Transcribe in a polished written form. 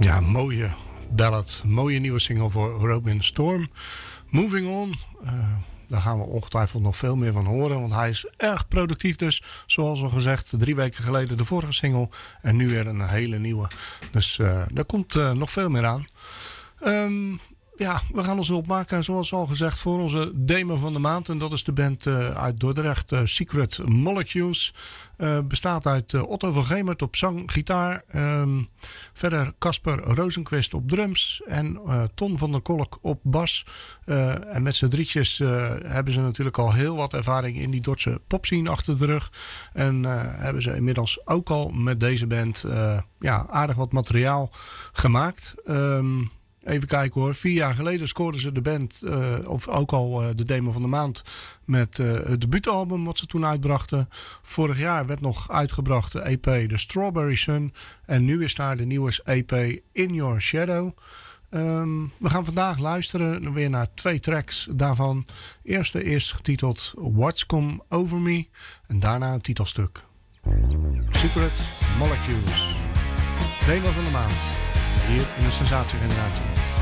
Ja, mooie ballad. Mooie nieuwe single voor Robin Storm. Moving On. Daar gaan we ongetwijfeld nog veel meer van horen. Want hij is erg productief dus. Zoals al gezegd, 3 weken geleden de vorige single. En nu weer een hele nieuwe. Dus daar komt nog veel meer aan. Ja, we gaan ons opmaken, zoals al gezegd, voor onze demo van de maand. En dat is de band uit Dordrecht, Secret Molecules. Bestaat uit Otto van Gemert op zang, gitaar. Verder Casper Rozenquist op drums. En Ton van der Kolk op bas. En met z'n drietjes hebben ze natuurlijk al heel wat ervaring in die Dordtse popscene achter de rug. En hebben ze inmiddels ook al met deze band aardig wat materiaal gemaakt. Even kijken hoor. 4 jaar geleden scoorden ze de band, of ook al de demo van de maand, met het debuutalbum wat ze toen uitbrachten. Vorig jaar werd nog uitgebracht de EP The Strawberry Sun. En nu is daar de nieuwe EP In Your Shadow. We gaan vandaag luisteren weer naar 2 tracks daarvan. De eerste is getiteld What's Come Over Me. En daarna een titelstuk. Secret Molecules. Demo van de maand. Hier in de Sensatiegeneratie.